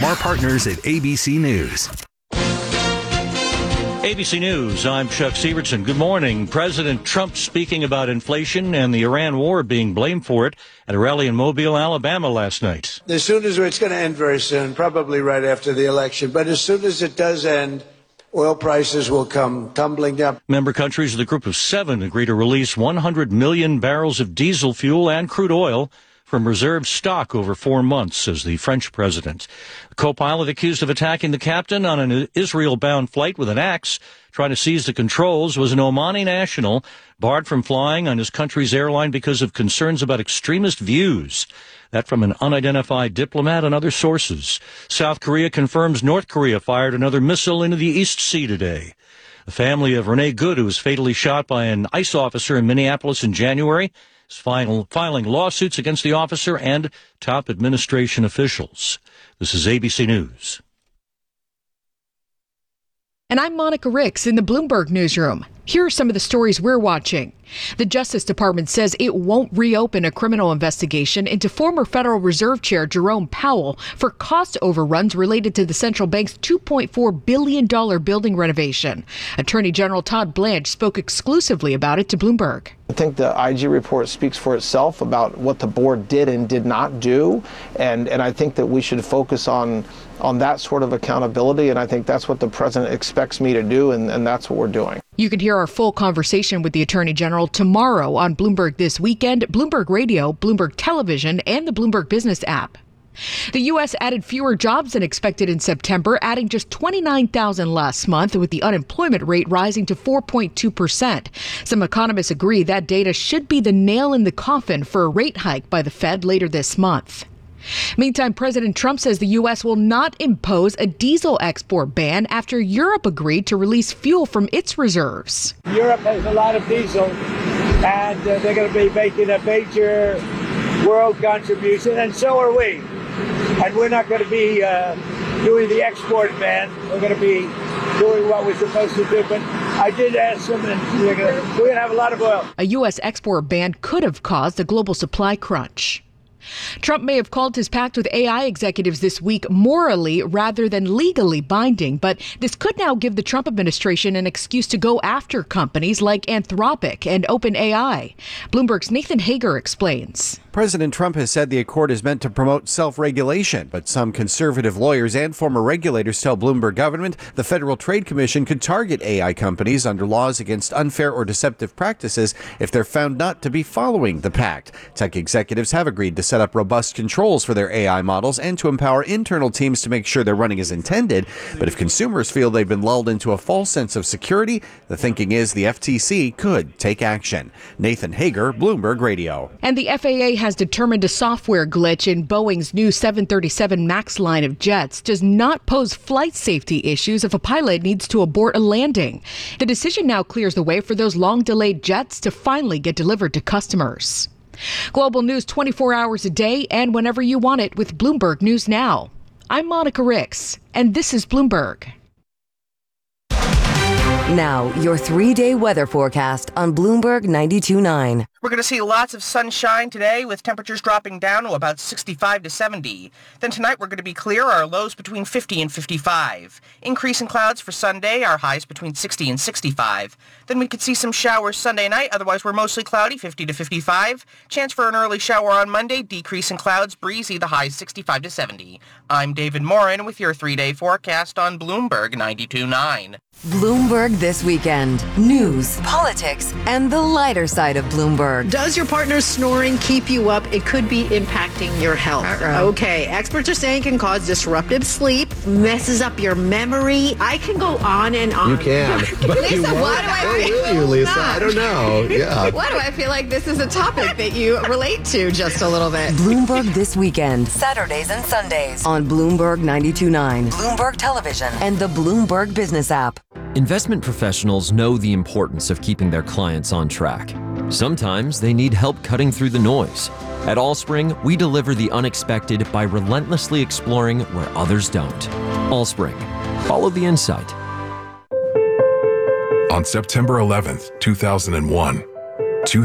our partners at ABC News. ABC News, I'm Chuck Severson. Good morning. President Trump speaking about inflation and the Iran war being blamed for it at a rally in Mobile, Alabama last night. As soon as it's going to end very soon, probably right after the election, but as soon as it does end, oil prices will come tumbling down. Member countries of the Group of Seven agreed to release 100 million barrels of diesel fuel and crude oil from reserve stock over 4 months, says the French president. A co-pilot accused of attacking the captain on an Israel-bound flight with an axe, trying to seize the controls, was an Omani national barred from flying on his country's airline because of concerns about extremist views. That from an unidentified diplomat and other sources. South Korea confirms North Korea fired another missile into the East Sea today. The family of Renee Good, who was fatally shot by an ICE officer in Minneapolis in January, is filing lawsuits against the officer and top administration officials. This is ABC News. And I'm Monica Ricks in the Bloomberg Newsroom. Here are some of the stories we're watching. The Justice Department says it won't reopen a criminal investigation into former Federal Reserve Chair Jerome Powell for cost overruns related to the central bank's $2.4 billion building renovation. Attorney General Todd Blanche spoke exclusively about it to Bloomberg. I think the IG report speaks for itself about what the board did and did not do, and I think that we should focus on that sort of accountability, and I think that's what the president expects me to do, and that's what we're doing. You can hear our full conversation with the Attorney General tomorrow on Bloomberg This Weekend, Bloomberg Radio, Bloomberg Television, and the Bloomberg Business app. The U.S. added fewer jobs than expected in September, adding just 29,000 last month, with the unemployment rate rising to 4.2%. Some economists agree that data should be the nail in the coffin for a rate hike by the Fed later this month. Meantime, President Trump says the U.S. will not impose a diesel export ban after Europe agreed to release fuel from its reserves. Europe has a lot of diesel, and they're going to be making a major world contribution, and so are we. And we're not going to be doing the export ban. We're going to be doing what we're supposed to do. But I did ask them, and we're going to have a lot of oil. A U.S. export ban could have caused a global supply crunch. Trump may have called his pact with AI executives this week morally rather than legally binding, but this could now give the Trump administration an excuse to go after companies like Anthropic and OpenAI. Bloomberg's Nathan Hager explains. President Trump has said the accord is meant to promote self-regulation, but some conservative lawyers and former regulators tell Bloomberg government the Federal Trade Commission could target AI companies under laws against unfair or deceptive practices if they're found not to be following the pact. Tech executives have agreed to set up robust controls for their AI models and to empower internal teams to make sure they're running as intended. But if consumers feel they've been lulled into a false sense of security, the thinking is the FTC could take action. Nathan Hager, Bloomberg Radio. And the FAA has determined a software glitch in Boeing's new 737 MAX line of jets does not pose flight safety issues if a pilot needs to abort a landing. The decision now clears the way for those long-delayed jets to finally get delivered to customers. Global news 24 hours a day and whenever you want it with Bloomberg News Now. I'm Monica Ricks, and this is Bloomberg. Now, your 3-day weather forecast on Bloomberg 92.9. We're going to see lots of sunshine today with temperatures dropping down to about 65 to 70. Then tonight we're going to be clear, our lows between 50 and 55. Increase in clouds for Sunday, our highs between 60 and 65. Then we could see some showers Sunday night, otherwise we're mostly cloudy, 50 to 55. Chance for an early shower on Monday, decrease in clouds, breezy, the highs 65 to 70. I'm David Morin with your 3-day forecast on Bloomberg 92.9. Bloomberg This Weekend. News, politics, and the lighter side of Bloomberg. Does your partner's snoring keep you up? It could be impacting your health. Okay, experts are saying it can cause disruptive sleep, messes up your memory. I can go on and on. You can. But Lisa, why do I will you, Lisa? I don't know. Yeah. Why do I feel like this is a topic that you relate to just a little bit? Bloomberg This Weekend. Saturdays and Sundays on Bloomberg 92.9, Bloomberg Television, and the Bloomberg Business app. Investment professionals know the importance of keeping their clients on track. Sometimes they need help cutting through the noise. At Allspring, we deliver the unexpected by relentlessly exploring where others don't. Allspring. Follow the insight. On September 11th, 2001,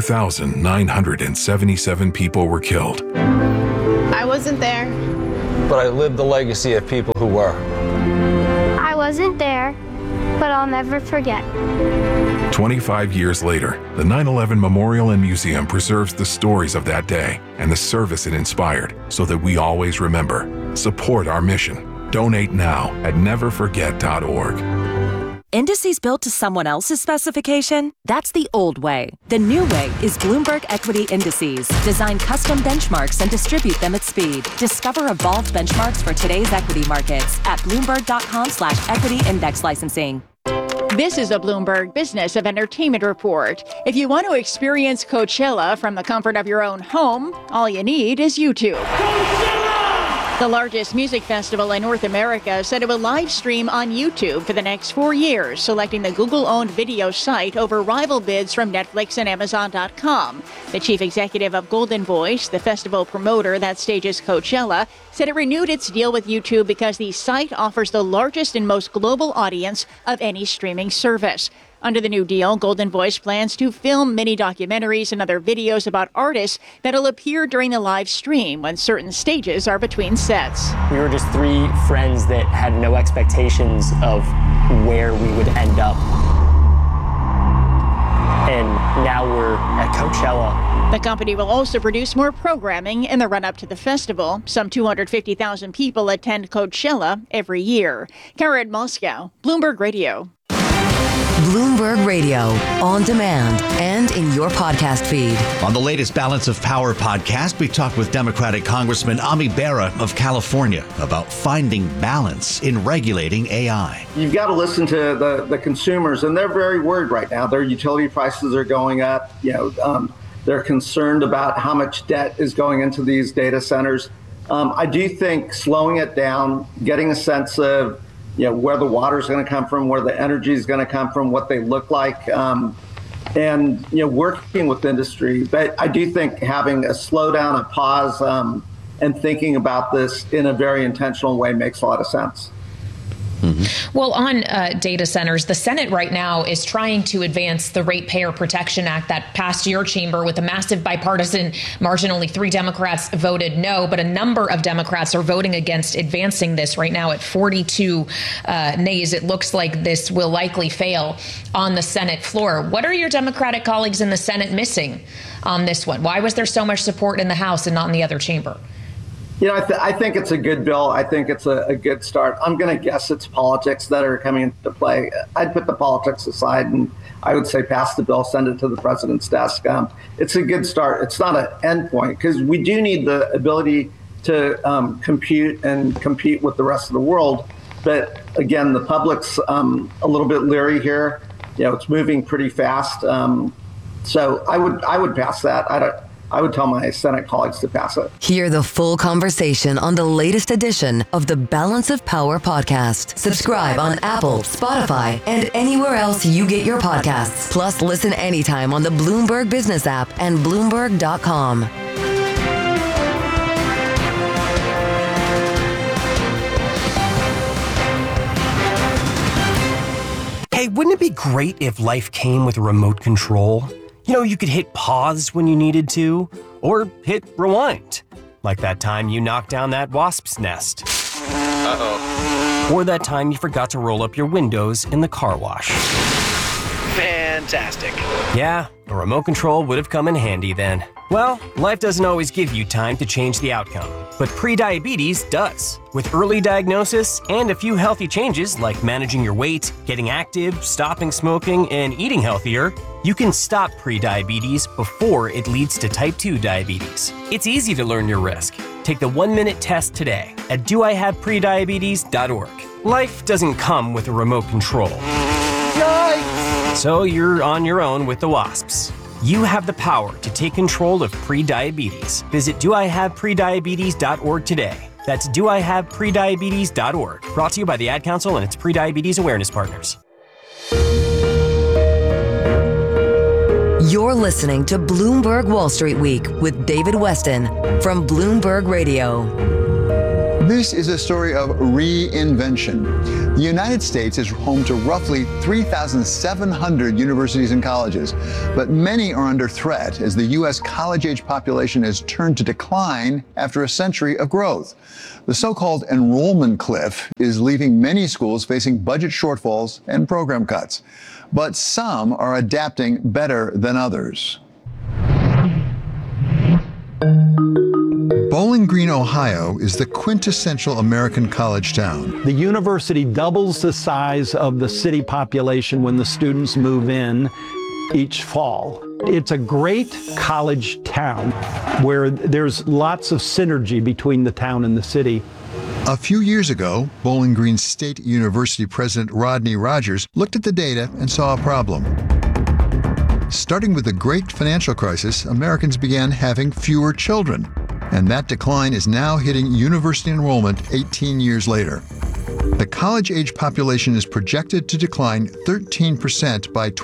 2,977 people were killed. I wasn't there. but I live the legacy of people who were. I wasn't there, but I'll never forget. 25 years later, the 9/11 Memorial and Museum preserves the stories of that day and the service it inspired so that we always remember. Support our mission. Donate now at neverforget.org. Indices built to someone else's specification? That's the old way. The new way is Bloomberg Equity Indices. Design custom benchmarks and distribute them at speed. Discover evolved benchmarks for today's equity markets at Bloomberg.com/equity index licensing. This is a Bloomberg Business of Entertainment report. If you want to experience Coachella from the comfort of your own home, all you need is YouTube. The largest music festival in North America said it will live stream on YouTube for the next 4 years, selecting the Google-owned video site over rival bids from Netflix and Amazon.com. The chief executive of Golden Voice, the festival promoter that stages Coachella, said it renewed its deal with YouTube because the site offers the largest and most global audience of any streaming service. Under the new deal, Golden Voice plans to film mini documentaries and other videos about artists that'll appear during the live stream when certain stages are between sets. We were just three friends that had no expectations of where we would end up. And now we're at Coachella. The company will also produce more programming in the run-up to the festival. Some 250,000 people attend Coachella every year. Karen Moscow, Bloomberg Radio. Bloomberg Radio, on demand and in your podcast feed. On the latest Balance of Power podcast, we talked with Democratic Congressman Ami Bera of California about finding balance in regulating AI. You've got to listen to the consumers, and they're very worried right now. Their utility prices are going up. They're concerned about how much debt is going into these data centers. I do think slowing it down, getting a sense of where the water is going to come from, where the energy is going to come from, what they look like, and working with industry. But I do think having a slowdown, a pause, and thinking about this in a very intentional way makes a lot of sense. Mm-hmm. Well, on data centers, the Senate right now is trying to advance the Ratepayer Protection Act that passed your chamber with a massive bipartisan margin. Only 3 Democrats voted no, but a number of Democrats are voting against advancing this right now at 42 nays. It looks like this will likely fail on the Senate floor. What are your Democratic colleagues in the Senate missing on this one? Why was there so much support in the House and not in the other chamber? I think it's a good bill. I think it's a good start. I'm going to guess it's politics that are coming into play. I'd put the politics aside, and I would say pass the bill, send it to the president's desk. It's a good start. It's not an end point, because we do need the ability to compete with the rest of the world. But again, the public's a little bit leery here. It's moving pretty fast. So I would pass that. I would tell my Senate colleagues to pass it. Hear the full conversation on the latest edition of the Balance of Power podcast. Subscribe on Apple, Spotify, and anywhere else you get your podcasts. Plus, listen anytime on the Bloomberg Business app and Bloomberg.com. Hey, wouldn't it be great if life came with a remote control? You could hit pause when you needed to, or hit rewind, like that time you knocked down that wasp's nest. Uh-oh. Or that time you forgot to roll up your windows in the car wash. Fantastic. Yeah, a remote control would have come in handy then. Well, life doesn't always give you time to change the outcome, but prediabetes does. With early diagnosis and a few healthy changes like managing your weight, getting active, stopping smoking, and eating healthier, you can stop prediabetes before it leads to type 2 diabetes. It's easy to learn your risk. Take the 1-minute test today at doihaveprediabetes.org. Life doesn't come with a remote control. Yikes! So you're on your own with the wasps. You have the power to take control of prediabetes. Visit doihaveprediabetes.org today. That's doihaveprediabetes.org. Brought to you by the Ad Council and its Prediabetes Awareness Partners. You're listening to Bloomberg Wall Street Week with David Weston from Bloomberg Radio. This is a story of reinvention. The United States is home to roughly 3,700 universities and colleges, but many are under threat as the U.S. college-age population has turned to decline after a century of growth. The so-called enrollment cliff is leaving many schools facing budget shortfalls and program cuts, but some are adapting better than others. Bowling Green, Ohio is the quintessential American college town. The university doubles the size of the city population when the students move in each fall. It's a great college town where there's lots of synergy between the town and the city. A few years ago, Bowling Green State University President Rodney Rogers looked at the data and saw a problem. Starting with the Great Financial Crisis, Americans began having fewer children, and that decline is now hitting university enrollment 18 years later. The college-age population is projected to decline 13% by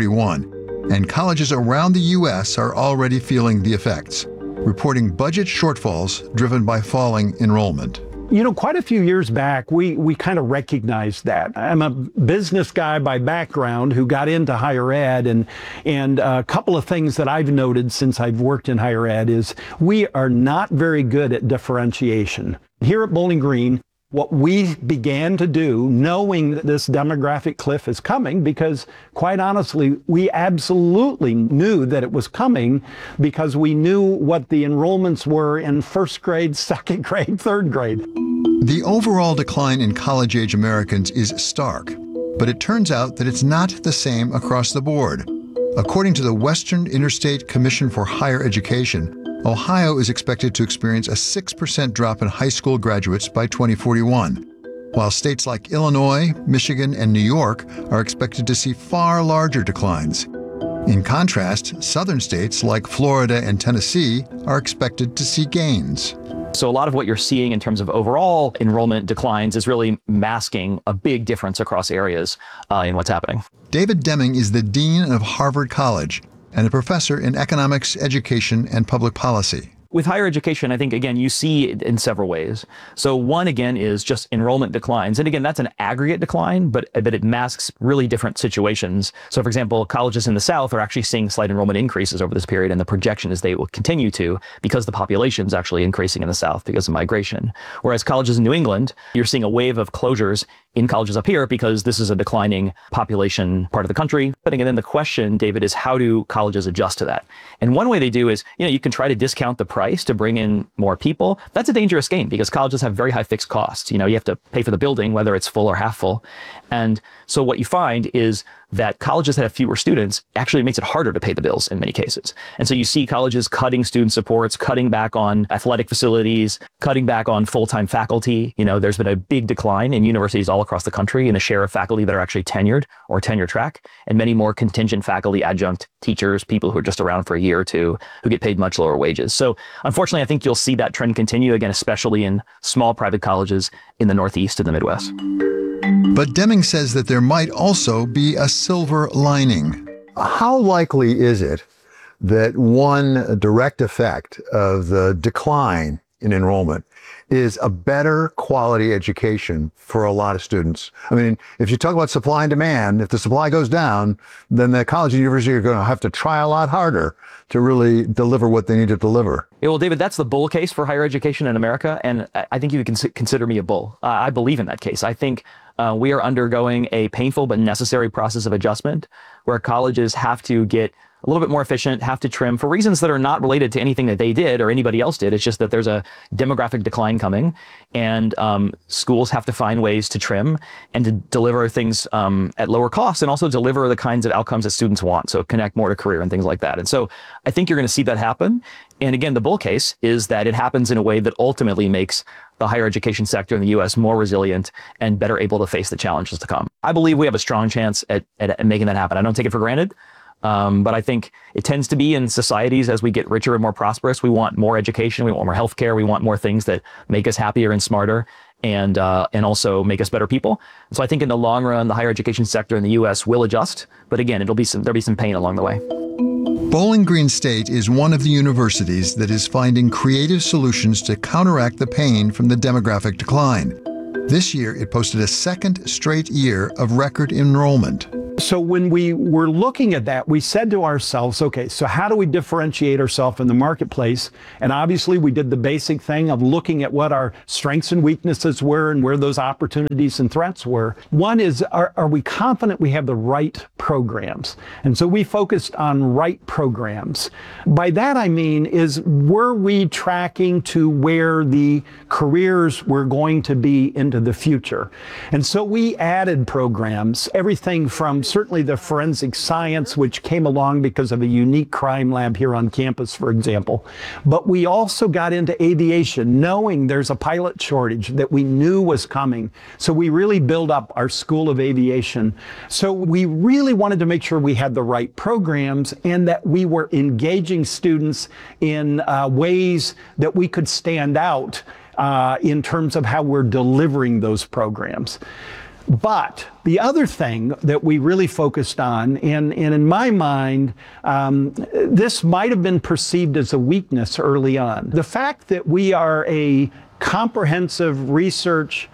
2041, and colleges around the U.S. are already feeling the effects, reporting budget shortfalls driven by falling enrollment. You know, quite a few years back, we kind of recognized that. I'm a business guy by background who got into higher ed, and a couple of things that I've noted since I've worked in higher ed is we are not very good at differentiation. Here at Bowling Green, what we began to do, knowing that this demographic cliff is coming, because quite honestly, we absolutely knew that it was coming because we knew what the enrollments were in first grade, second grade, third grade. The overall decline in college-age Americans is stark, but it turns out that it's not the same across the board. According to the Western Interstate Commission for Higher Education, Ohio is expected to experience a 6% drop in high school graduates by 2041, while states like Illinois, Michigan, and New York are expected to see far larger declines. In contrast, southern states like Florida and Tennessee are expected to see gains. So a lot of what you're seeing in terms of overall enrollment declines is really masking a big difference across areas in what's happening. David Deming is the dean of Harvard College and a professor in economics, education, and public policy. With higher education, I think, again, you see it in several ways. So one, again, is just enrollment declines. And again, that's an aggregate decline, but it masks really different situations. So for example, colleges in the South are actually seeing slight enrollment increases over this period, and the projection is they will continue to because the population is actually increasing in the South because of migration. Whereas colleges in New England, you're seeing a wave of closures in colleges up here because this is a declining population part of the country. But again, then the question, David, is how do colleges adjust to that? And one way they do is, you can try to discount the price to bring in more people. That's a dangerous game because colleges have very high fixed costs. You have to pay for the building, whether it's full or half full. And so what you find is that colleges that have fewer students actually makes it harder to pay the bills in many cases. And so you see colleges cutting student supports, cutting back on athletic facilities, cutting back on full-time faculty. There's been a big decline in universities all across the country in a share of faculty that are actually tenured or tenure track, and many more contingent faculty, adjunct teachers, people who are just around for a year or two, who get paid much lower wages. So unfortunately, I think you'll see that trend continue, again, especially in small private colleges in the Northeast and the Midwest. But Deming says that there might also be a silver lining. How likely is it that one direct effect of the decline in enrollment is a better quality education for a lot of students? I mean, if you talk about supply and demand, if the supply goes down, then the college and university are going to have to try a lot harder to really deliver what they need to deliver. Yeah, well, David, that's the bull case for higher education in America, and I think you can consider me a bull. I believe in that case. I think we are undergoing a painful but necessary process of adjustment where colleges have to get a little bit more efficient, have to trim for reasons that are not related to anything that they did or anybody else did. It's just that there's a demographic decline coming, and schools have to find ways to trim and to deliver things at lower costs, and also deliver the kinds of outcomes that students want. So connect more to career and things like that. And so I think you're going to see that happen. And again, the bull case is that it happens in a way that ultimately makes the higher education sector in the U.S. more resilient and better able to face the challenges to come. I believe we have a strong chance at making that happen. I don't take it for granted. But I think it tends to be in societies as we get richer and more prosperous, we want more education, we want more healthcare, we want more things that make us happier and smarter and also make us better people. So I think in the long run, the higher education sector in the U.S. will adjust. But again, there'll be some pain along the way. Bowling Green State is one of the universities that is finding creative solutions to counteract the pain from the demographic decline. This year, it posted a second straight year of record enrollment. So when we were looking at that, we said to ourselves, okay, so how do we differentiate ourselves in the marketplace? And obviously we did the basic thing of looking at what our strengths and weaknesses were and where those opportunities and threats were. One is, are we confident we have the right programs? And so we focused on right programs. By that I mean were we tracking to where the careers were going to be into the future? And so we added programs, everything from certainly the forensic science, which came along because of a unique crime lab here on campus, for example. But we also got into aviation, knowing there's a pilot shortage that we knew was coming. So we really built up our School of Aviation. So we really wanted to make sure we had the right programs and that we were engaging students in ways that we could stand out in terms of how we're delivering those programs. But the other thing that we really focused on, and in my mind, this might have been perceived as a weakness early on. The fact that we are a comprehensive research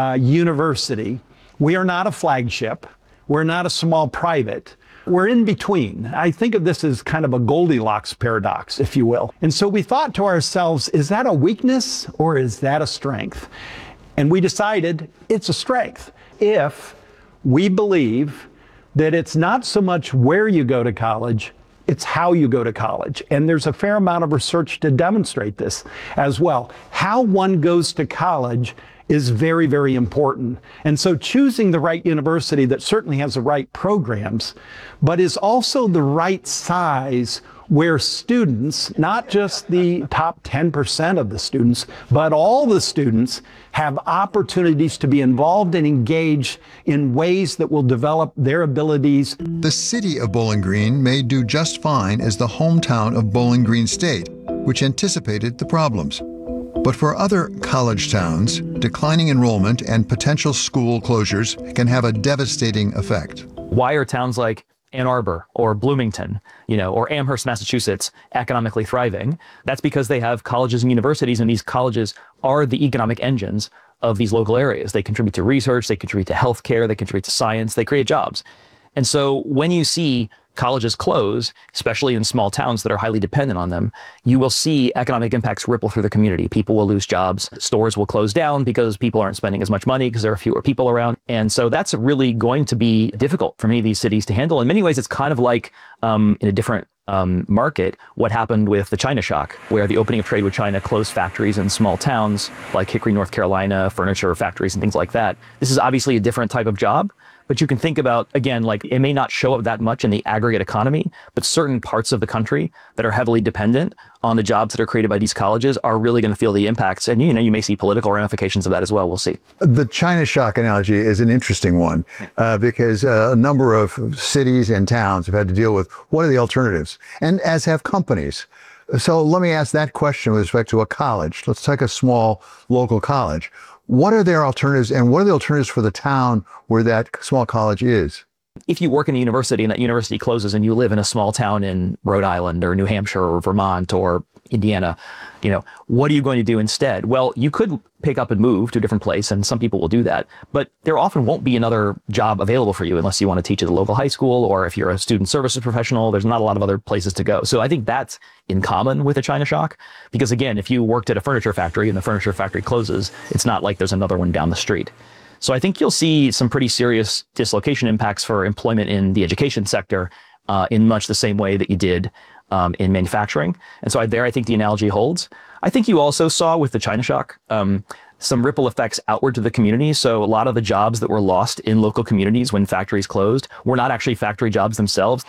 university, we are not a flagship, we're not a small private, we're in between. I think of this as kind of a Goldilocks paradox, if you will. And so we thought to ourselves, is that a weakness or is that a strength? And we decided it's a strength. If we believe that it's not so much where you go to college, it's how you go to college. And there's a fair amount of research to demonstrate this as well. How one goes to college is very, very important. And so choosing the right university that certainly has the right programs, but is also the right size where students, not just the top 10% of the students, but all the students have opportunities to be involved and engaged in ways that will develop their abilities. The city of Bowling Green may do just fine as the hometown of Bowling Green State, which anticipated the problems. But for other college towns, declining enrollment and potential school closures can have a devastating effect. Why are towns like Ann Arbor or Bloomington, or Amherst, Massachusetts, economically thriving? That's because they have colleges and universities, and these colleges are the economic engines of these local areas. They contribute to research, they contribute to healthcare, they contribute to science, they create jobs. And so when you see colleges close, especially in small towns that are highly dependent on them, you will see economic impacts ripple through the community. People will lose jobs. Stores will close down because people aren't spending as much money because there are fewer people around. And so that's really going to be difficult for many of these cities to handle. In many ways, it's kind of like in a different market, what happened with the China shock, where the opening of trade with China closed factories in small towns like Hickory, North Carolina, furniture factories and things like that. This is obviously a different type of job. But you can think about, again, like it may not show up that much in the aggregate economy, but certain parts of the country that are heavily dependent on the jobs that are created by these colleges are really going to feel the impacts. And, you may see political ramifications of that as well. We'll see. The China shock analogy is an interesting one because a number of cities and towns have had to deal with what are the alternatives, and as have companies. So let me ask that question with respect to a college. Let's take a small local college. What are their alternatives, and what are the alternatives for the town where that small college is? If you work in a university and that university closes and you live in a small town in Rhode Island or New Hampshire or Vermont or Indiana, what are you going to do instead? Well, you could pick up and move to a different place, and some people will do that, but there often won't be another job available for you unless you want to teach at a local high school, or if you're a student services professional, there's not a lot of other places to go. So I think that's in common with a China shock, because again, if you worked at a furniture factory and the furniture factory closes, it's not like there's another one down the street. So I think you'll see some pretty serious dislocation impacts for employment in the education sector in much the same way that you did in manufacturing. And so I think the analogy holds. I think you also saw with the China shock some ripple effects outward to the community. So a lot of the jobs that were lost in local communities when factories closed were not actually factory jobs themselves.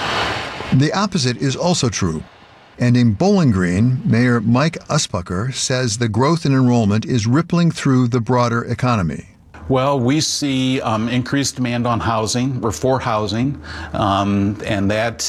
The opposite is also true. And in Bowling Green, Mayor Mike Uspacher says the growth in enrollment is rippling through the broader economy. Well, we see increased demand on housing. We're for housing, and that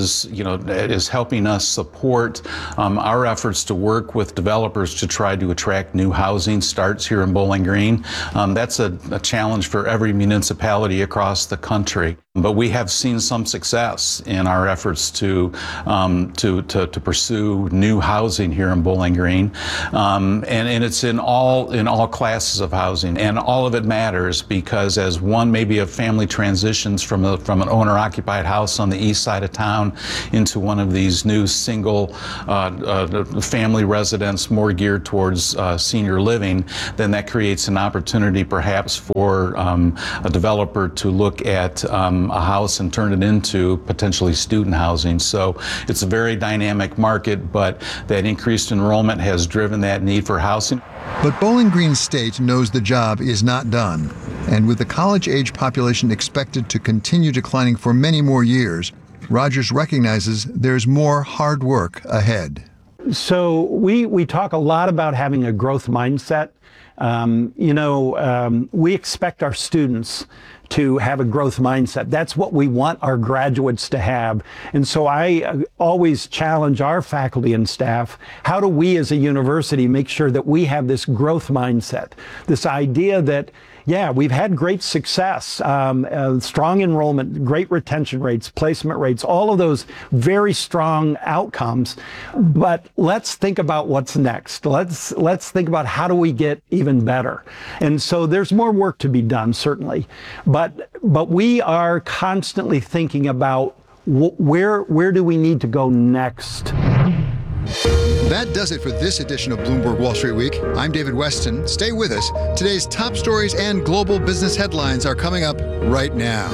is helping us support our efforts to work with developers to try to attract new housing starts here in Bowling Green. That's a challenge for every municipality across the country. But we have seen some success in our efforts to pursue new housing here in Bowling Green, and it's in all classes of housing, and all of it matters because as maybe a family transitions from an owner-occupied house on the east side of town into one of these new single family residents more geared towards senior living, then that creates an opportunity perhaps for a developer to look at a house and turn it into potentially student housing. So it's a very dynamic market, but that increased enrollment has driven that need for housing. But Bowling Green State knows the job is not done. And with the college-age population expected to continue declining for many more years, Rogers recognizes there's more hard work ahead. So we talk a lot about having a growth mindset. We expect our students to have a growth mindset. That's what we want our graduates to have. And so I always challenge our faculty and staff, how do we as a university make sure that we have this growth mindset? This idea that, yeah, we've had great success, strong enrollment, great retention rates, placement rates, all of those very strong outcomes. But let's think about what's next. Let's think about how do we get even better. And so there's more work to be done, certainly. But we are constantly thinking about where do we need to go next. That does it for this edition of Bloomberg Wall Street Week. I'm David Weston. Stay with us. Today's top stories and global business headlines are coming up right now.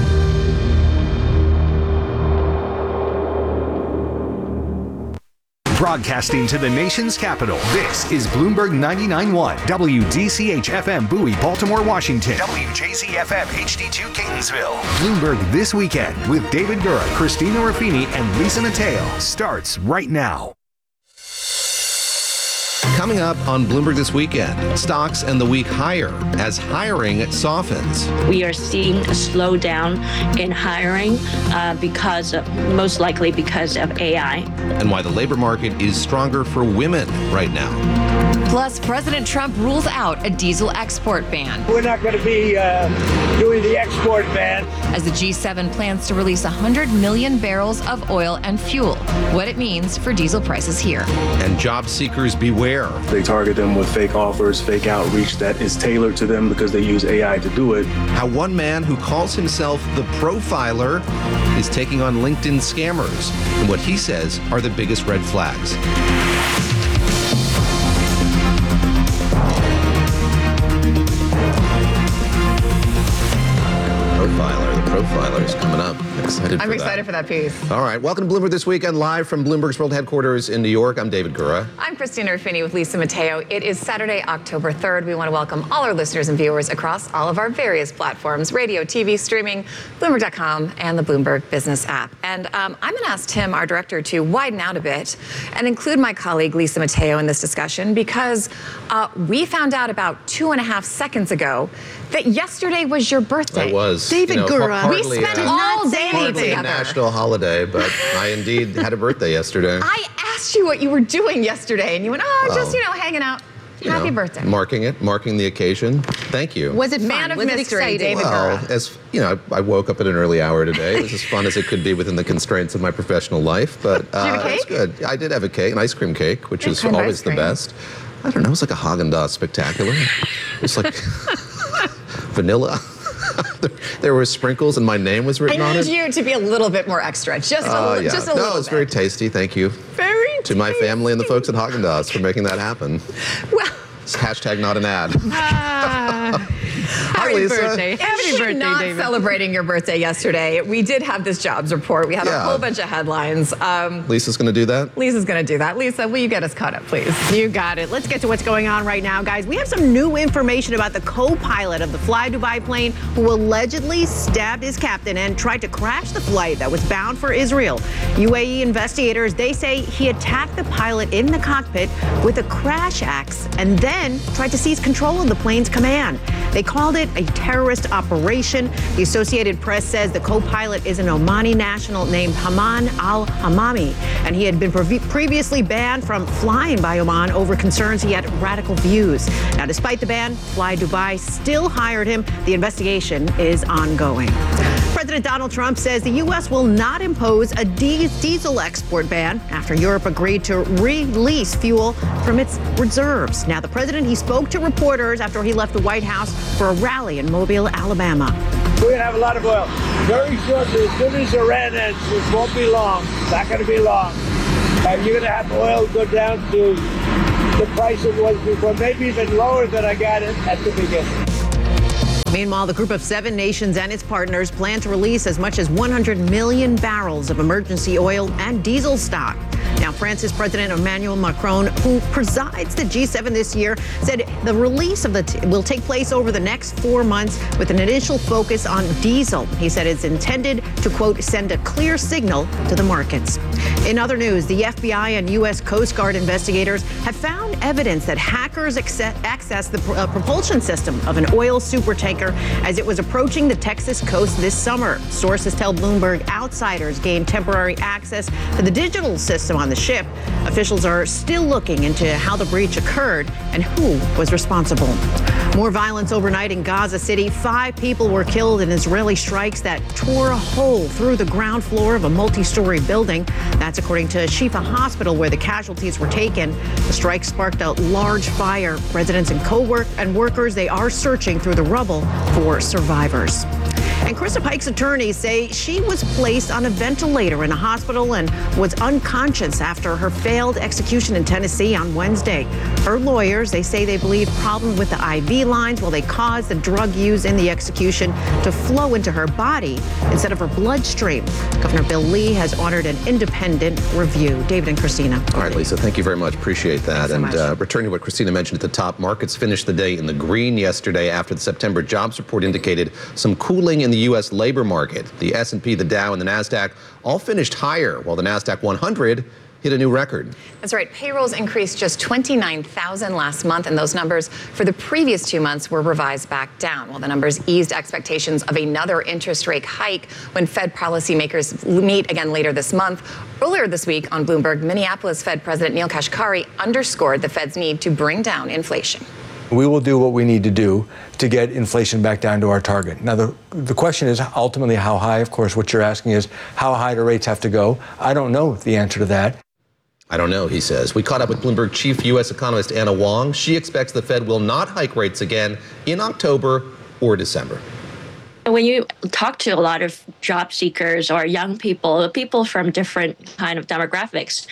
Broadcasting to the nation's capital, this is Bloomberg 99.1, WDCH-FM Bowie, Baltimore, Washington, WJZ-FM HD2 Catonsville. Bloomberg This Weekend with David Gura, Christina Ruffini, and Lisa Mateo starts right now. Coming up on Bloomberg This Weekend, stocks and the week higher as hiring softens. We are seeing a slowdown in hiring most likely because of AI. And why the labor market is stronger for women right now. Plus, President Trump rules out a diesel export ban. We're not going to be doing the export ban. As the G7 plans to release 100 million barrels of oil and fuel, what it means for diesel prices here. And job seekers beware. They target them with fake offers, fake outreach that is tailored to them because they use AI to do it. How one man who calls himself the profiler is taking on LinkedIn scammers, and what he says are the biggest red flags. Profiler is coming up. I'm excited for that piece. All right. Welcome to Bloomberg This Weekend, live from Bloomberg's World Headquarters in New York. I'm David Gura. I'm Christina Ruffini with Lisa Mateo. It is Saturday, October 3rd. We want to welcome all our listeners and viewers across all of our various platforms, radio, TV, streaming, Bloomberg.com, and the Bloomberg Business app. And I'm going to ask Tim, our director, to widen out a bit and include my colleague, Lisa Mateo, in this discussion because we found out about 2.5 seconds ago that yesterday was your birthday. It was. David Gura. We spent all day together. A national holiday, but I indeed had a birthday yesterday. I asked you what you were doing yesterday, and you went, just hanging out. Happy birthday. Marking the occasion. Thank you. Was it fun? Man of mystery, David Gura? Well, as you know, I woke up at an early hour today. It was as fun as it could be within the constraints of my professional life, but did you have a cake? It was good. I did have a cake, an ice cream cake, which is always the best. I don't know, it was like a Haagen-Dazs spectacular. It was like vanilla. There were sprinkles and my name was written on it. I need you to be a little bit more extra, just a little bit. No, it's very tasty. Thank you. Very to my family and the folks at Haagen-Dazs for making that happen. Well, it's hashtag not an ad. Happy birthday. Happy birthday, not David. Celebrating your birthday yesterday. We did have this jobs report. We had a whole bunch of headlines. Lisa's going to do that? Lisa's going to do that. Lisa, will you get us caught up, please? You got it. Let's get to what's going on right now, guys. We have some new information about the co-pilot of the Fly Dubai plane who allegedly stabbed his captain and tried to crash the flight that was bound for Israel. UAE investigators, they say he attacked the pilot in the cockpit with a crash axe and then tried to seize control of the plane's command. They called it a terrorist operation. The Associated Press says the co-pilot is an Omani national named Haman al-Hamami, and he had been previously banned from flying by Oman over concerns he had radical views. Now, despite the ban, Fly Dubai still hired him. The investigation is ongoing. President President Donald Trump says the U.S. will not impose a diesel export ban after Europe agreed to release fuel from its reserves. Now, the president, he spoke to reporters after he left the White House for a rally in Mobile, Alabama. We're going to have a lot of oil. Very shortly, as soon as Iran ends, which won't be long, not going to be long, you're going to have oil go down to the price it was before, maybe even lower than I got it at the beginning. Meanwhile, the Group of 7 nations and its partners plan to release as much as 100 million barrels of emergency oil and diesel stock. Now, France's President Emmanuel Macron, who presides the G7 this year, said the release of will take place over the next 4 months with an initial focus on diesel. He said it's intended to, quote, send a clear signal to the markets. In other news, the FBI and U.S. Coast Guard investigators have found evidence that hackers accessed the propulsion system of an oil supertanker as it was approaching the Texas coast this summer. Sources tell Bloomberg outsiders gained temporary access to the digital system on the ship. Officials are still looking into how the breach occurred and who was responsible. More violence overnight in Gaza City. 5 people were killed in Israeli strikes that tore a hole through the ground floor of a multi-story building. That's according to Shifa Hospital, where the casualties were taken. The strike sparked a large fire. Residents and workers, they are searching through the rubble for survivors. And Krista Pike's attorneys say she was placed on a ventilator in a hospital and was unconscious after her failed execution in Tennessee on Wednesday. Her lawyers, they say they believe problems with the IV lines will they caused the drug used in the execution to flow into her body instead of her bloodstream. Governor Bill Lee has ordered an independent review. David and Christina. All right, Lisa, thank you very much. Appreciate that. Thanks so much. Returning to what Christina mentioned at the top, markets finished the day in the green yesterday after the September jobs report indicated some cooling in the U.S. labor market. The S&P, the Dow, and the NASDAQ all finished higher, while the NASDAQ 100 hit a new record. That's right. Payrolls increased just 29,000 last month, and those numbers for the previous 2 months were revised back down, while the numbers eased expectations of another interest rate hike when Fed policymakers meet again later this month. Earlier this week on Bloomberg, Minneapolis Fed President Neel Kashkari underscored the Fed's need to bring down inflation. We will do what we need to do to get inflation back down to our target. Now, the question is ultimately how high. Of course, what you're asking is how high do rates have to go? I don't know the answer to that. I don't know, he says. We caught up with Bloomberg chief U.S. economist Anna Wong. She expects the Fed will not hike rates again in October or December. When you talk to a lot of job seekers or young people, people from different kind of demographics,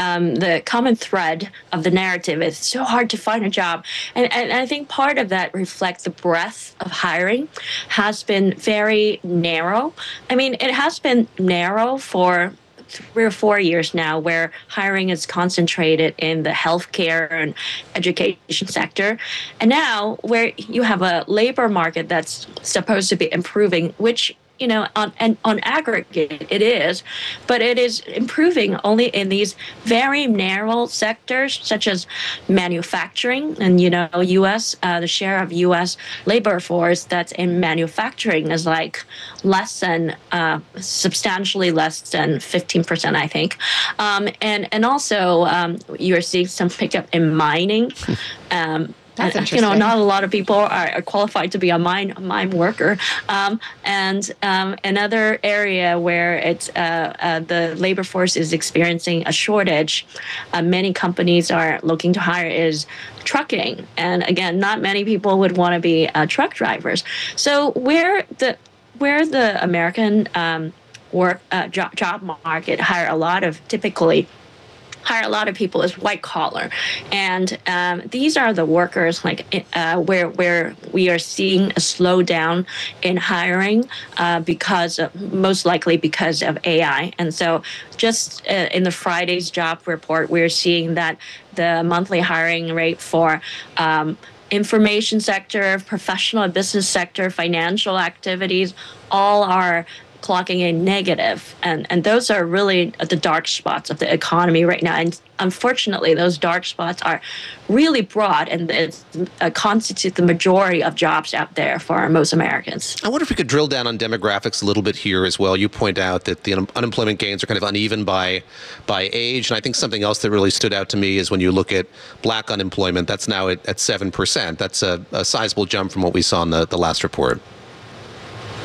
the common thread of the narrative is so hard to find a job. And I think part of that reflects the breadth of hiring has been very narrow. I mean, it has been narrow for 3 or 4 years now, where hiring is concentrated in the healthcare and education sector. And now where you have a labor market that's supposed to be improving, which, you know, on aggregate it is, but it is improving only in these very narrow sectors, such as manufacturing. And, you know, the share of U.S. labor force that's in manufacturing is like substantially less than 15%, I think. And also you're seeing some pickup in mining. That's interesting. You know, not a lot of people are qualified to be a mine worker. And another area where it's the labor force is experiencing a shortage, many companies are looking to hire is trucking. And again, not many people would want to be truck drivers. So where the American job market typically hire a lot of people is white collar, and these are the workers where we are seeing a slowdown in hiring most likely because of AI. And so just in the Friday's job report, we're seeing that the monthly hiring rate for information sector, professional and business sector, financial activities, all are clocking a negative. And those are really the dark spots of the economy right now. And unfortunately, those dark spots are really broad and it constitute the majority of jobs out there for most Americans. I wonder if we could drill down on demographics a little bit here as well. You point out that the unemployment gains are kind of uneven by age. And I think something else that really stood out to me is when you look at black unemployment, that's now at 7%. That's a sizable jump from what we saw in the last report.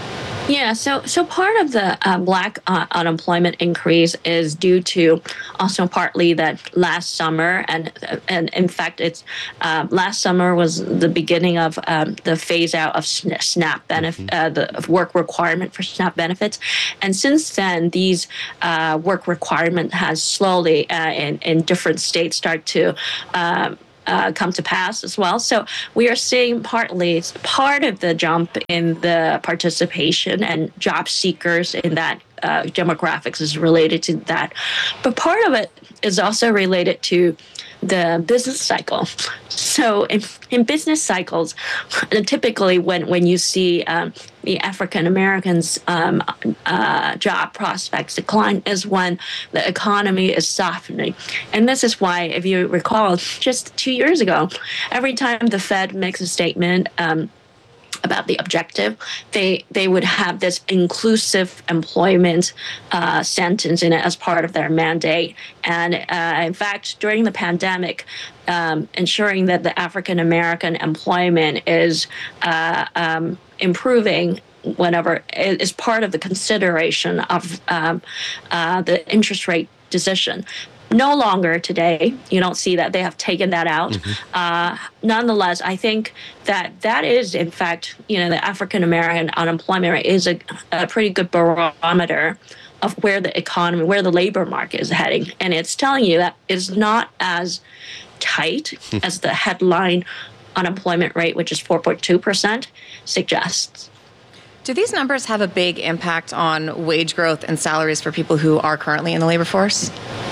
Yeah, so part of the black unemployment increase is due to also partly that last summer, and in fact, it's last summer was the beginning of the phase out of SNAP benefit, the work requirement for SNAP benefits, and since then, these work requirement has slowly in different states start to come to pass as well. So we are seeing partly part of the jump in the participation and job seekers in that demographics is related to that. But part of it is also related to the business cycle. So in business cycles, typically when you see the African Americans' job prospects decline is when the economy is softening. And this is why, if you recall, just 2 years ago, every time the Fed makes a statement about the objective, they would have this inclusive employment sentence in it as part of their mandate. And in fact, during the pandemic, ensuring that the African American employment is improving whenever is part of the consideration of the interest rate decision. No longer today, you don't see that. They have taken that out. Nonetheless, I think that is, in fact, the African American unemployment rate is a pretty good barometer of where the economy, where the labor market is heading. And it's telling you that it's not as tight as the headline unemployment rate, which is 4.2%, suggests. Do these numbers have a big impact on wage growth and salaries for people who are currently in the labor force?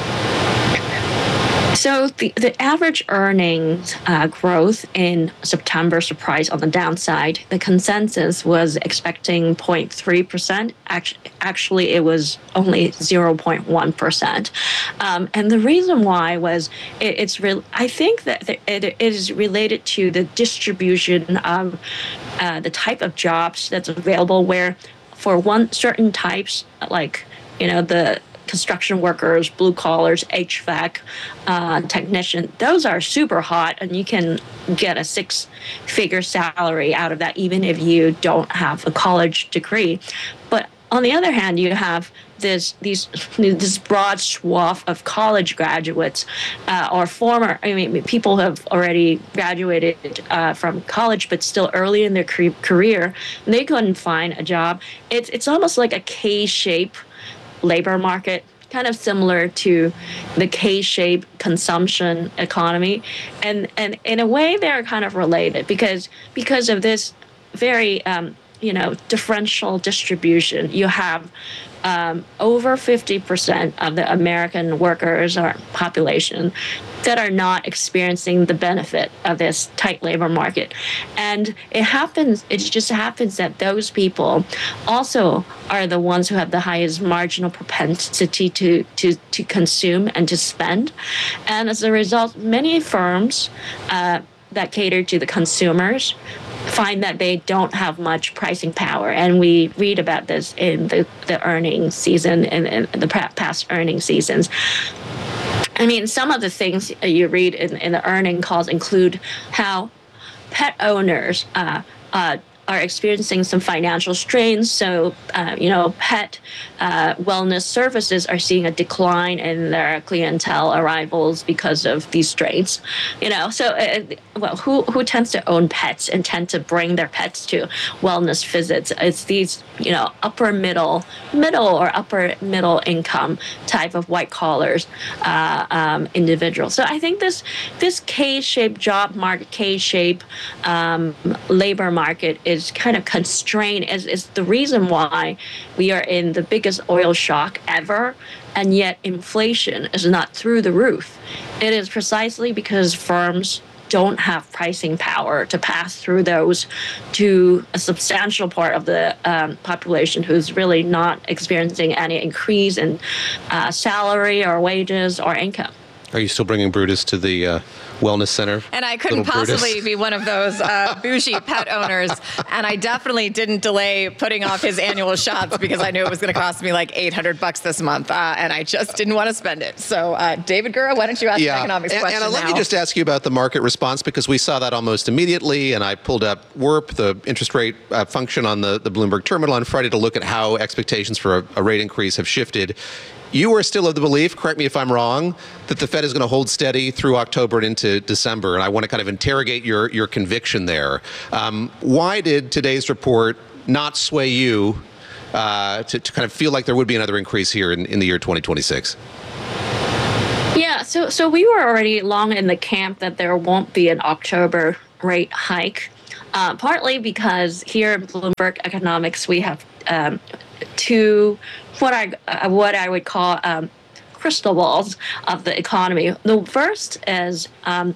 So the average earnings growth in September surprised on the downside. The consensus was expecting 0.3%. Actually, it was only 0.1%. And the reason why was I think that it is related to the distribution of the type of jobs that's available, where for certain types, like, the construction workers, blue collars, HVAC technician, those are super hot, and you can get a 6-figure salary out of that, even if you don't have a college degree. But on the other hand, you have this broad swath of college graduates or people who have already graduated from college, but still early in their career, and they couldn't find a job. It's almost like a K-shape labor market, kind of similar to the K-shaped consumption economy, and in a way they're kind of related because of this very differential distribution. You have over 50% of the American workers or population that are not experiencing the benefit of this tight labor market. And it just happens that those people also are the ones who have the highest marginal propensity to consume and to spend. And as a result, many firms that cater to the consumers find that they don't have much pricing power. And we read about this in the earnings season and the past earnings seasons. I mean, some of the things you read in the earning calls include how pet owners are experiencing some financial strains. So, pet wellness services are seeing a decline in their clientele arrivals because of these strains. Who tends to own pets and tend to bring their pets to wellness visits? It's these, upper middle or upper middle income type of white collars individuals. So I think this K-shaped job market, K-shaped labor market is kind of constrained, is the reason why we are in the biggest oil shock ever, and yet inflation is not through the roof. It is precisely because firms don't have pricing power to pass through those to a substantial part of the population who's really not experiencing any increase in salary or wages or income. Are you still bringing Brutus to the wellness center? And I couldn't possibly be one of those bougie pet owners. And I definitely didn't delay putting off his annual shots because I knew it was going to cost me like $800 this month. And I just didn't want to spend it. So, David Gura, why don't you ask an economics question Anna, let me just ask you about the market response, because we saw that almost immediately. And I pulled up WIRP, the interest rate function on the Bloomberg terminal on Friday, to look at how expectations for a rate increase have shifted. You are still of the belief, correct me if I'm wrong, that the Fed is going to hold steady through October and into December. And I want to kind of interrogate your conviction there. Why did today's report not sway you to kind of feel like there would be another increase here in the year 2026? Yeah, so we were already long in the camp that there won't be an October rate hike, partly because here in Bloomberg Economics we have two what I would call crystal balls of the economy. The first is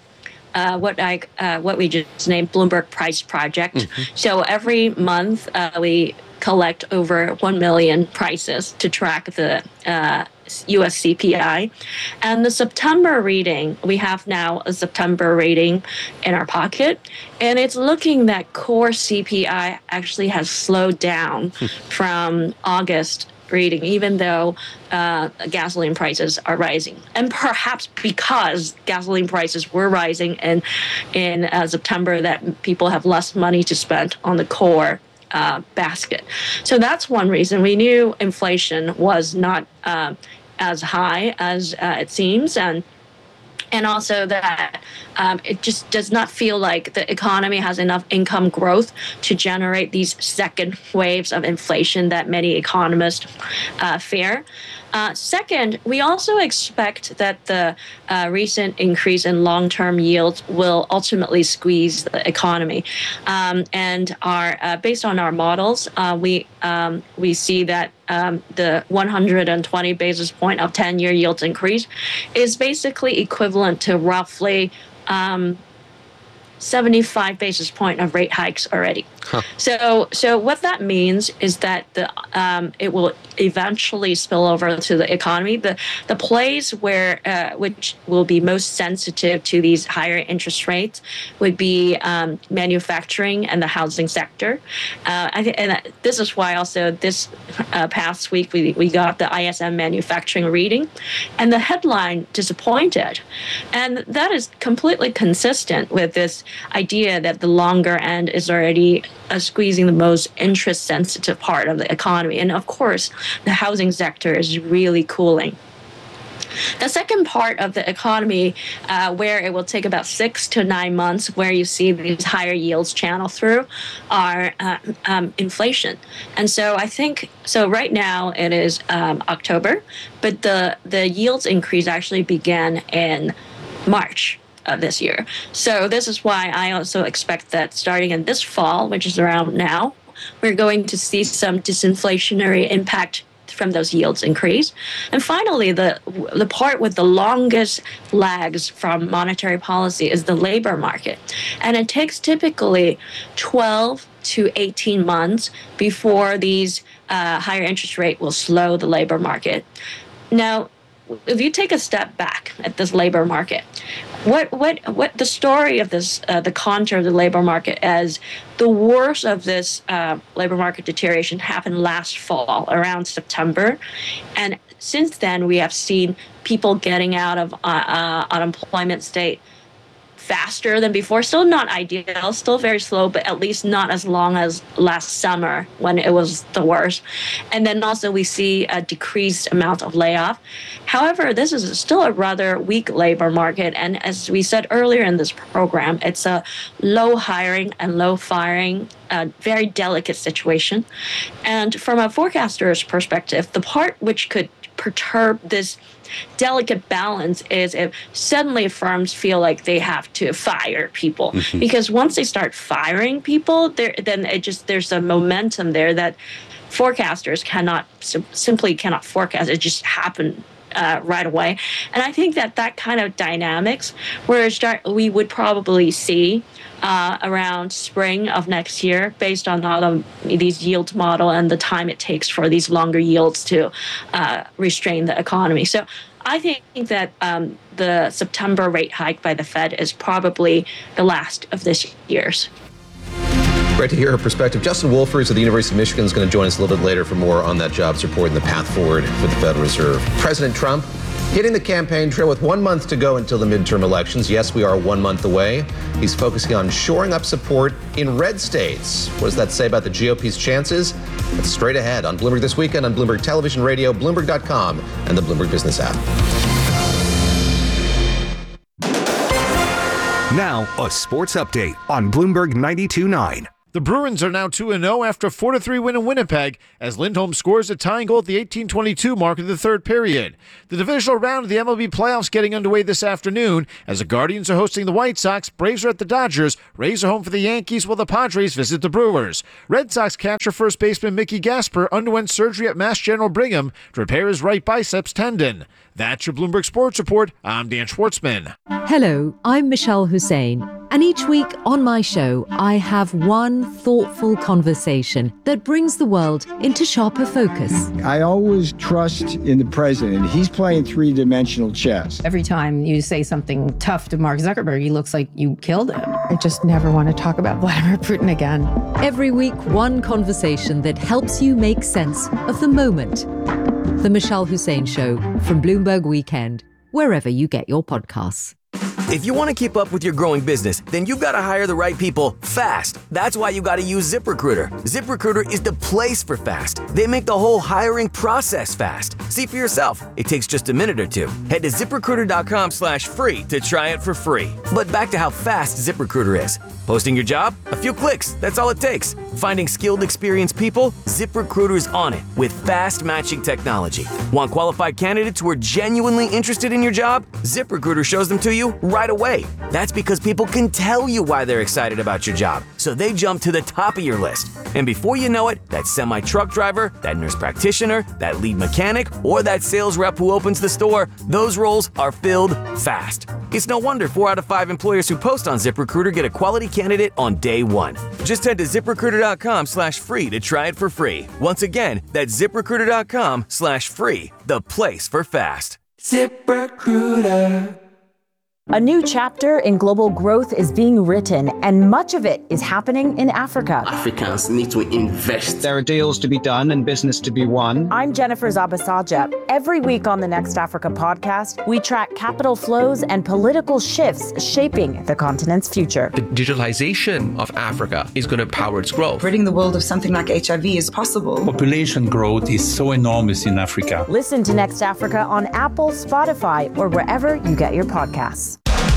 what we just named Bloomberg Price Project. Mm-hmm. So every month we collect over 1 million prices to track the U.S. CPI. And the September reading, we have now a September reading in our pocket, and it's looking that core CPI actually has slowed down from August reading, even though gasoline prices are rising. And perhaps because gasoline prices were rising in September, that people have less money to spend on the core basket. So that's one reason. We knew inflation was not as high as it seems, and also that it just does not feel like the economy has enough income growth to generate these second waves of inflation that many economists fear. Second, we also expect that the recent increase in long-term yields will ultimately squeeze the economy. And based on our models, we see that the 120 basis point of 10-year yields increase is basically equivalent to roughly 75 basis point of rate hikes already. Huh. So what that means is that it will eventually spill over to the economy. The place where which will be most sensitive to these higher interest rates would be manufacturing and the housing sector. And this is why also this past week we got the ISM manufacturing reading, and the headline disappointed, and that is completely consistent with this idea that the longer end is already squeezing the most interest-sensitive part of the economy. And of course, the housing sector is really cooling. The second part of the economy, where it will take about 6 to 9 months, where you see these higher yields channel through, are inflation. And so I think, so right now it is October, but the yields increase actually began in March of this year. So this is why I also expect that starting in this fall, which is around now, we're going to see some disinflationary impact from those yields increase. And finally, the part with the longest lags from monetary policy is the labor market. And it takes typically 12 to 18 months before these higher interest rate will slow the labor market. Now, if you take a step back at this labor market, what the story of this, the contour of the labor market, as the worst of this labor market deterioration happened last fall, around September. And since then, we have seen people getting out of unemployment state faster than before. Still not ideal, still very slow, but at least not as long as last summer when it was the worst. And then also we see a decreased amount of layoff. However, this is still a rather weak labor market. And as we said earlier in this program, it's a low hiring and low firing, very delicate situation. And from a forecaster's perspective, the part which could perturb this delicate balance is if suddenly firms feel like they have to fire people. Mm-hmm. Because once they start firing people, there's a momentum there that forecasters simply cannot forecast. It just happened right away. And I think that kind of dynamics we would probably see around spring of next year, based on all of these yield model and the time it takes for these longer yields to restrain the economy. So I think that the September rate hike by the Fed is probably the last of this year's. Great to hear her perspective. Justin Wolfers of the University of Michigan is going to join us a little bit later for more on that jobs report and the path forward for the Federal Reserve. President Trump hitting the campaign trail with 1 month to go until the midterm elections. Yes, we are 1 month away. He's focusing on shoring up support in red states. What does that say about the GOP's chances? That's straight ahead on Bloomberg This Weekend on Bloomberg Television, Radio, Bloomberg.com, and the Bloomberg Business app. Now, a sports update on Bloomberg 92.9. The Bruins are now 2-0 after a 4-3 win in Winnipeg as Lindholm scores a tying goal at the 18:22 mark of the third period. The divisional round of the MLB playoffs getting underway this afternoon as the Guardians are hosting the White Sox, Braves are at the Dodgers, Rays are home for the Yankees while the Padres visit the Brewers. Red Sox catcher first baseman Mickey Gasper underwent surgery at Mass General Brigham to repair his right biceps tendon. That's your Bloomberg Sports Report. I'm Dan Schwartzman. Hello, I'm Michelle Hussein, and each week on my show, I have one thoughtful conversation that brings the world into sharper focus. I always trust in the president. He's playing three-dimensional chess. Every time you say something tough to Mark Zuckerberg, he looks like you killed him. I just never want to talk about Vladimir Putin again. Every week, one conversation that helps you make sense of the moment. The Michelle Hussein Show from Bloomberg Weekend, wherever you get your podcasts. If you want to keep up with your growing business, then you've got to hire the right people fast. That's why you got to use ZipRecruiter. ZipRecruiter is the place for fast. They make the whole hiring process fast. See for yourself. It takes just a minute or two. Head to ZipRecruiter.com/free to try it for free. But back to how fast ZipRecruiter is. Posting your job? A few clicks. That's all it takes. Finding skilled, experienced people? ZipRecruiter's on it with fast matching technology. Want qualified candidates who are genuinely interested in your job? ZipRecruiter shows them to you right away. That's because people can tell you why they're excited about your job, so they jump to the top of your list. And before you know it, that semi-truck driver, that nurse practitioner, that lead mechanic, or that sales rep who opens the store, those roles are filled fast. It's no wonder 4 out of 5 employers who post on ZipRecruiter get a quality candidate on day one. Just head to ZipRecruiter.com/free to try it for free. Once again, that's ZipRecruiter.com/free, the place for fast. ZipRecruiter. A new chapter in global growth is being written, and much of it is happening in Africa. Africans need to invest. There are deals to be done and business to be won. I'm Jennifer Zabasaja. Every week on the Next Africa podcast, we track capital flows and political shifts shaping the continent's future. The digitalization of Africa is going to power its growth. Ridding the world of something like HIV is possible. Population growth is so enormous in Africa. Listen to Next Africa on Apple, Spotify, or wherever you get your podcasts.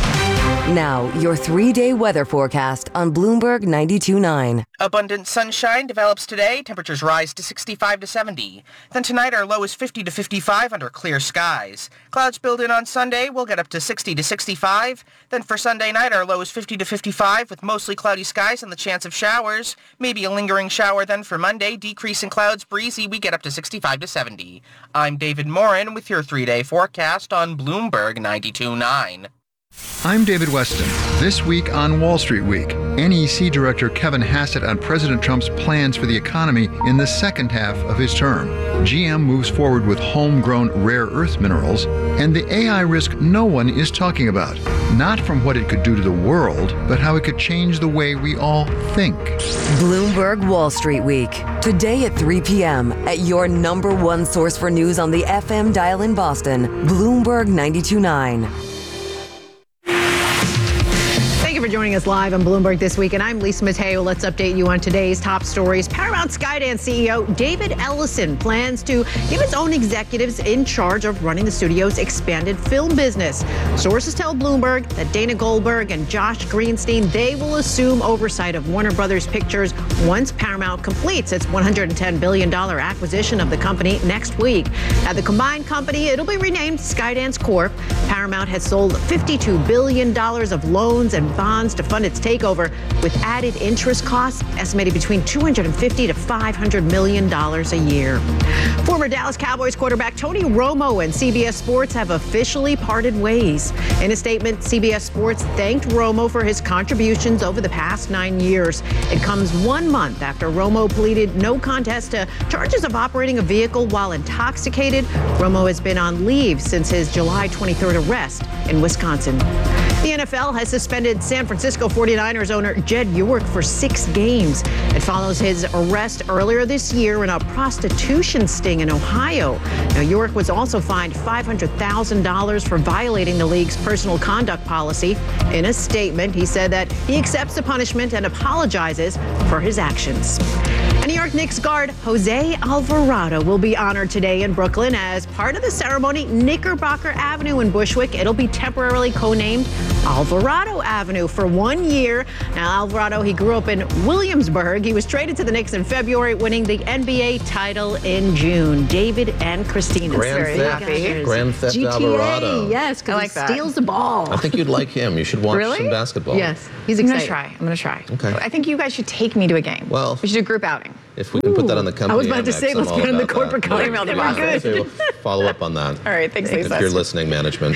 Now, your 3-day weather forecast on Bloomberg 92.9. Abundant sunshine develops today. Temperatures rise to 65 to 70. Then tonight, our low is 50 to 55 under clear skies. Clouds build in on Sunday. We'll get up to 60 to 65. Then for Sunday night, our low is 50 to 55 with mostly cloudy skies and the chance of showers. Maybe a lingering shower then for Monday. Decrease in clouds, breezy. We get up to 65 to 70. I'm David Morin with your 3-day forecast on Bloomberg 92.9. I'm David Weston. This week on Wall Street Week, NEC Director Kevin Hassett on President Trump's plans for the economy in the second half of his term. GM moves forward with homegrown rare earth minerals, and the AI risk no one is talking about. Not from what it could do to the world, but how it could change the way we all think. Bloomberg Wall Street Week. Today at 3 p.m. at your number one source for news on the FM dial in Boston, Bloomberg 92.9. Thank you for joining us live on Bloomberg This Week, and I'm Lisa Mateo. Let's update you on today's top stories. Paramount Skydance CEO David Ellison plans to give his own executives in charge of running the studio's expanded film business. Sources tell Bloomberg that Dana Goldberg and Josh Greenstein, they will assume oversight of Warner Brothers Pictures once Paramount completes its $110 billion acquisition of the company next week. Now, the combined company, it'll be renamed Skydance Corp. Paramount has sold $52 billion of loans and bonds funds to fund its takeover, with added interest costs estimated between $250 to $500 million a year. Former Dallas Cowboys quarterback Tony Romo and CBS Sports have officially parted ways. In a statement, CBS Sports thanked Romo for his contributions over the past 9 years. It comes 1 month after Romo pleaded no contest to charges of operating a vehicle while intoxicated. Romo has been on leave since his July 23rd arrest in Wisconsin. The NFL has suspended San Francisco 49ers owner Jed York for 6 games. It follows his arrest earlier this year in a prostitution sting in Ohio. Now, York was also fined $500,000 for violating the league's personal conduct policy. In a statement, he said that he accepts the punishment and apologizes for his actions. And New York Knicks guard Jose Alvarado will be honored today in Brooklyn. As part of the ceremony, Knickerbocker Avenue in Bushwick, it'll be temporarily conamed Alvarado Avenue for 1 year. Now, Alvarado, he grew up in Williamsburg. He was traded to the Knicks in February, winning the NBA title in June. David and Christina. Grand Theft GTA, Alvarado. yes, because he steals the ball. I think you'd like him. You should watch Really? some basketball. Yes, he's I'm excited. I'm going to try. Okay. I think you guys should take me to a game. Well, we should do a group outing. If we can put that on the company I was about to Amex, say, I'm let's all put it on the about corporate that. card. Email the We're boss. good. We'll follow up on that. All right, thanks, Lisa. If you're listening, management.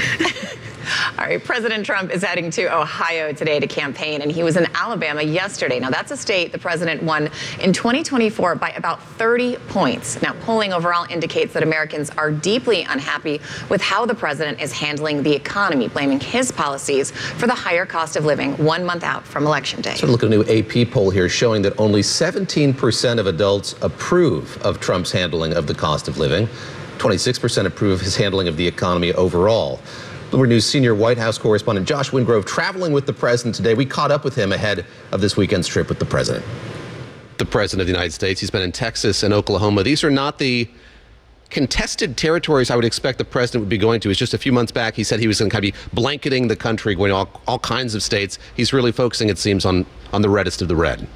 All right, President Trump is heading to Ohio today to campaign, and he was in Alabama yesterday. Now, that's a state the president won in 2024 by about 30 points. Now, polling overall indicates that Americans are deeply unhappy with how the president is handling the economy, blaming his policies for the higher cost of living 1 month out from Election Day. So look at a new AP poll here showing that only 17% of adults approve of Trump's handling of the cost of living. 26% approve of his handling of the economy overall. Bloomberg News senior White House correspondent Josh Wingrove traveling with the president today. We caught up with him ahead of this weekend's trip with the president. The president of the United States, he's been in Texas and Oklahoma. These are not the contested territories I would expect the president would be going to. It's just a few months back, he said he was going to kind of be blanketing the country, going to all kinds of states. He's really focusing, it seems, on the reddest of the red.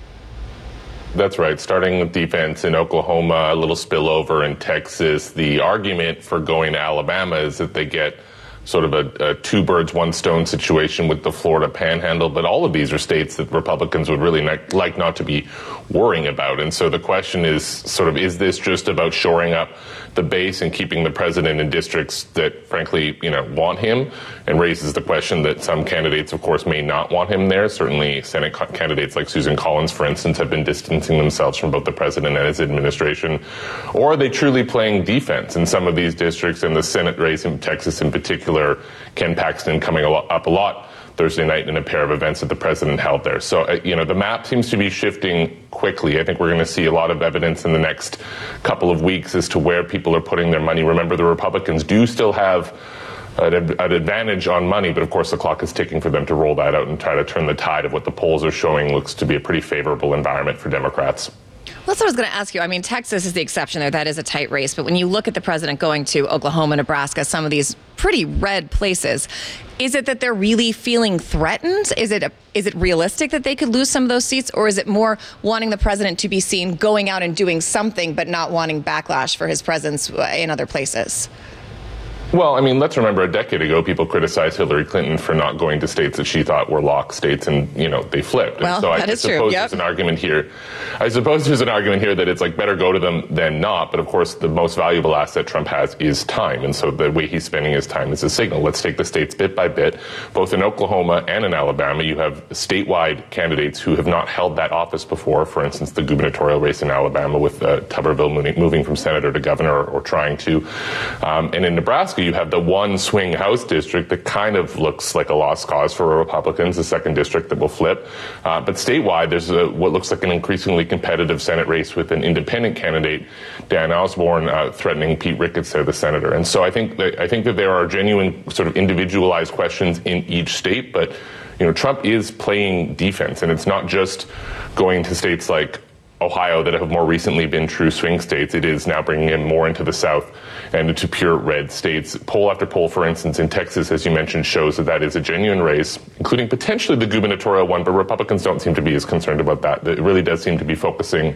That's right. Starting with defense in Oklahoma, a little spillover in Texas. The argument for going to Alabama is that they get sort of a two birds, one stone situation with the Florida Panhandle. But all of these are states that Republicans would really like not to be worrying about. And so the question is sort of, is this just about shoring up the base and keeping the president in districts that, frankly, want him? And raises the question that some candidates, of course, may not want him there. Certainly Senate candidates like Susan Collins, for instance, have been distancing themselves from both the president and his administration. Or are they truly playing defense in some of these districts? In the Senate race in Texas in particular, Ken Paxton coming up a lot Thursday night in a pair of events that the president held there. So, the map seems to be shifting quickly. I think we're going to see a lot of evidence in the next couple of weeks as to where people are putting their money. Remember, the Republicans do still have an advantage on money, but of course the clock is ticking for them to roll that out and try to turn the tide of what the polls are showing looks to be a pretty favorable environment for Democrats. That's what I was going to ask you. I mean, Texas is the exception there. That is a tight race. But when you look at the president going to Oklahoma, Nebraska, some of these pretty red places, is it that they're really feeling threatened? Is it realistic that they could lose some of those seats? Or is it more wanting the president to be seen going out and doing something but not wanting backlash for his presence in other places? Well, I mean, let's remember a decade ago, people criticized Hillary Clinton for not going to states that she thought were lock states, and, they flipped. Well, and so that I is true. suppose Yep. there's an argument here. I suppose there's an argument here that it's like better go to them than not. But of course, the most valuable asset Trump has is time. And so the way he's spending his time is a signal. Let's take the states bit by bit. Both in Oklahoma and in Alabama, you have statewide candidates who have not held that office before. For instance, the gubernatorial race in Alabama with Tuberville moving from senator to governor or trying to. And in Nebraska, you have the one swing House district that kind of looks like a lost cause for Republicans, the second district that will flip. But statewide, there's what looks like an increasingly competitive Senate race with an independent candidate, Dan Osborne, threatening Pete Ricketts there, the senator. And so I think that there are genuine sort of individualized questions in each state, but Trump is playing defense, and it's not just going to states like Ohio that have more recently been true swing states. It is now bringing him more into the South and into pure red states. Poll after poll, for instance, in Texas, as you mentioned, shows that is a genuine race, including potentially the gubernatorial one, but Republicans don't seem to be as concerned about that. It really does seem to be focusing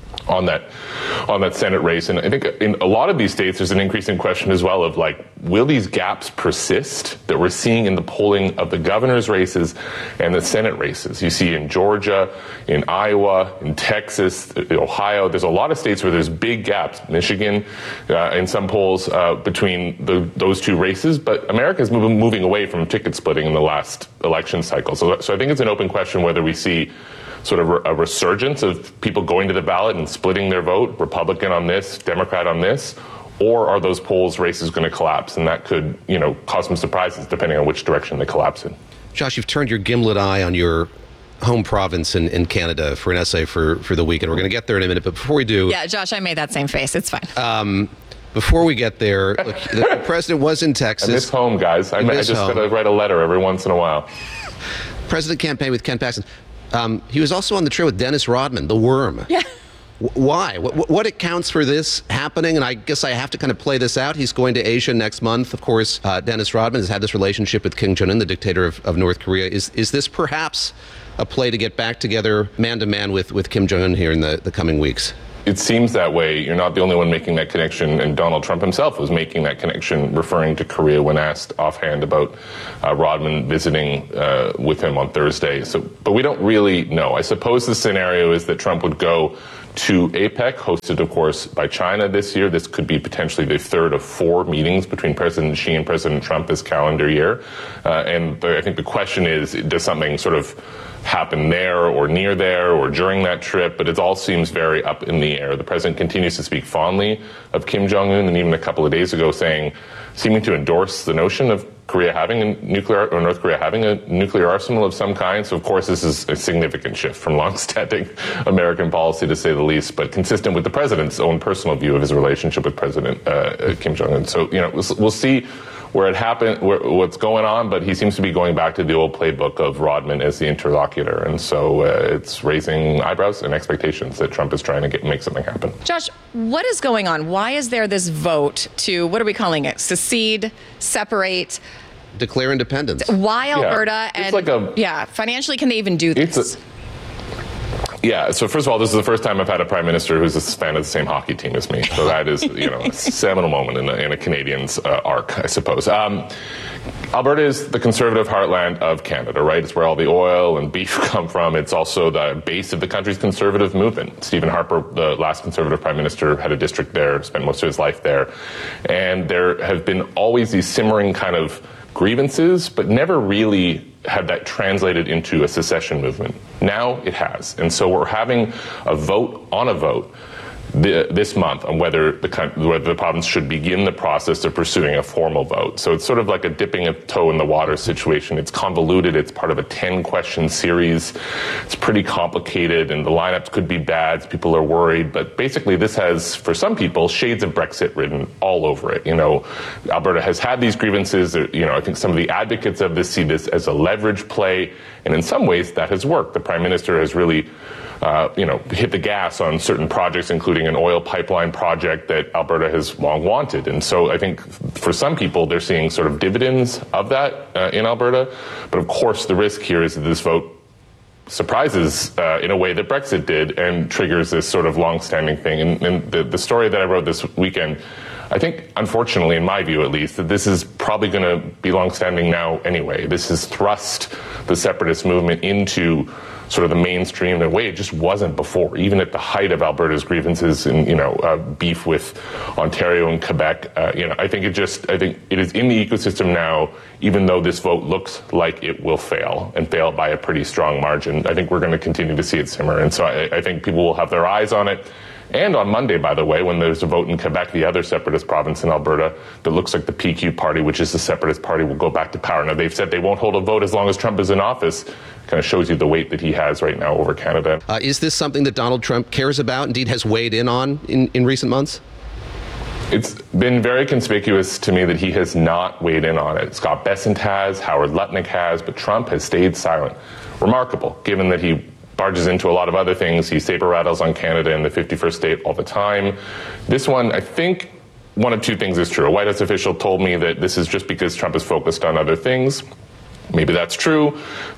on that Senate race. And I think in a lot of these states, there's an increasing question as well of like, will these gaps persist that we're seeing in the polling of the governor's races and the Senate races? You see in Georgia, in Iowa, in Texas, Ohio, there's a lot of states where there's big gaps. Michigan, in some polls between those two races, but America is moving away from ticket splitting in the last election cycle. So I think it's an open question whether we see sort of a resurgence of people going to the ballot and splitting their vote, Republican on this, Democrat on this, or are those polls races going to collapse? And that could, cause some surprises depending on which direction they collapse in. Josh, you've turned your gimlet eye on your home province in Canada for an essay for the week, and we're going to get there in a minute. But before we do... Yeah, Josh, I made that same face. It's fine. Before we get there, look, the president was in Texas. I miss home, guys. I just got to write a letter every once in a while. President campaign with Ken Paxton. He was also on the trail with Dennis Rodman, the worm. Yeah. Why? What accounts for this happening? And I guess I have to kind of play this out. He's going to Asia next month. Of course, Dennis Rodman has had this relationship with Kim Jong-un, the dictator of North Korea. Is this perhaps a play to get back together man-to-man with Kim Jong-un here in the coming weeks? It seems that way. You're not the only one making that connection, and Donald Trump himself was making that connection, referring to Korea when asked offhand about Rodman visiting with him on Thursday. But we don't really know. I suppose the scenario is that Trump would go to APEC, hosted, of course, by China this year. This could be potentially the third of 4 meetings between President Xi and President Trump this calendar year. And I think the question is, does something sort of happen there or near there or during that trip? But it all seems very up in the air. The president continues to speak fondly of Kim Jong-un, and even a couple of days ago seeming to endorse the notion of Korea having a nuclear, or North Korea having a nuclear arsenal of some kind. So of course this is a significant shift from long-standing American policy, to say the least, but consistent with the president's own personal view of his relationship with President Kim Jong-un. So we'll see where it happened, what's going on, but he seems to be going back to the old playbook of Rodman as the interlocutor, and so it's raising eyebrows and expectations that Trump is trying to make something happen. Josh, what is going on? Why is there this vote to, what are we calling it, secede, separate, declare independence? Why Alberta? Yeah, and financially, can they even do this? Yeah, so first of all, this is the first time I've had a prime minister who's a fan of the same hockey team as me. So that is, a seminal moment in a Canadian's arc, I suppose. Alberta is the conservative heartland of Canada, right? It's where all the oil and beef come from. It's also the base of the country's conservative movement. Stephen Harper, the last conservative prime minister, had a district there, spent most of his life there. And there have been always these simmering kind of grievances, but never really had that translated into a secession movement. Now it has. And so we're having a vote on a vote this month on whether the province should begin the process of pursuing a formal vote. So it's sort of like a dipping a toe in the water situation. It's convoluted. It's part of a 10-question series. It's pretty complicated, and the lineups could be bad. People are worried. But basically, this has, for some people, shades of Brexit written all over it. Alberta has had these grievances. I think some of the advocates of this see this as a leverage play, and in some ways, that has worked. The Prime Minister has really hit the gas on certain projects, including an oil pipeline project that Alberta has long wanted. And so I think for some people, they're seeing sort of dividends of that in Alberta. But of course, the risk here is that this vote surprises in a way that Brexit did and triggers this sort of long-standing thing. And the story that I wrote this weekend, I think, unfortunately, in my view at least, that this is probably going to be long-standing now anyway. This has thrust the separatist movement into sort of the mainstream in a way it just wasn't before, even at the height of Alberta's grievances and beef with Ontario and Quebec. I think it is in the ecosystem now, even though this vote looks like it will fail and fail by a pretty strong margin. I think we're going to continue to see it simmer, and so I think people will have their eyes on it. And on Monday, by the way, when there's a vote in Quebec, the other separatist province in Alberta, that looks like the PQ party, which is the separatist party, will go back to power. Now, they've said they won't hold a vote as long as Trump is in office. Kind of shows you the weight that he has right now over Canada. Is this something that Donald Trump cares about, indeed has weighed in on in recent months? It's been very conspicuous to me that he has not weighed in on it. Scott Bessent has, Howard Lutnick has, but Trump has stayed silent. Remarkable, given that he barges into a lot of other things. He saber rattles on Canada and the 51st state all the time. This one, I think one of two things is true. A White House official told me that this is just because Trump is focused on other things. Maybe that's true.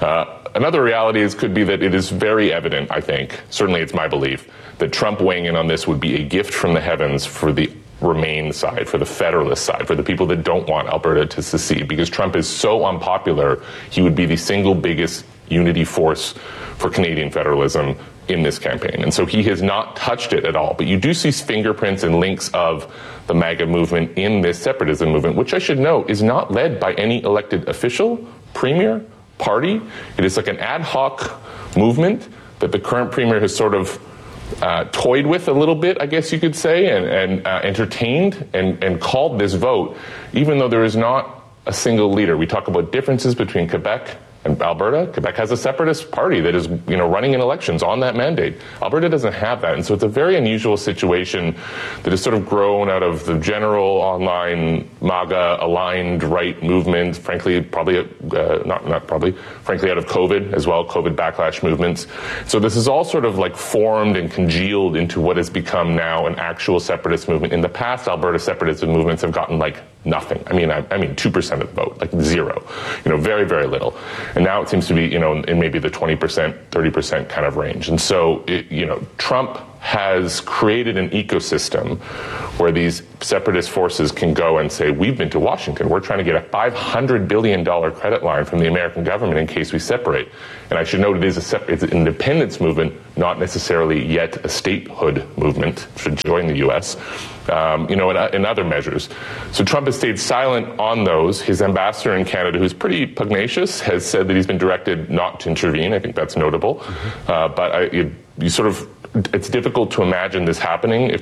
Another reality could be that it is very evident, I think, certainly it's my belief, that Trump weighing in on this would be a gift from the heavens for the Remain side, for the Federalist side, for the people that don't want Alberta to secede. Because Trump is so unpopular, he would be the single biggest unity force for Canadian federalism in this campaign. And so he has not touched it at all. But you do see fingerprints and links of the MAGA movement in this separatism movement, which I should note is not led by any elected official, premier, party. It is like an ad hoc movement that the current premier has sort of toyed with a little bit, I guess you could say, and entertained and called this vote, even though there is not a single leader. We talk about differences between Quebec and Alberta. Quebec has a separatist party that is, running in elections on that mandate. Alberta doesn't have that, and so it's a very unusual situation that has sort of grown out of the general online MAGA-aligned right movement. Frankly, frankly, out of COVID as well, COVID backlash movements. So this is all sort of like formed and congealed into what has become now an actual separatist movement. In the past, Alberta separatism movements have gotten like nothing. I mean 2% of the vote, like zero. Very, very little. And now it seems to be, in maybe the 20%, 30% kind of range. And so, Trump has created an ecosystem where these separatist forces can go and say, we've been to Washington. We're trying to get a $500 billion credit line from the American government in case we separate. And I should note it's an independence movement, not necessarily yet a statehood movement to join the U.S., and other measures. So Trump has stayed silent on those. His ambassador in Canada, who's pretty pugnacious, has said that he's been directed not to intervene. I think that's notable. But it's difficult to imagine this happening if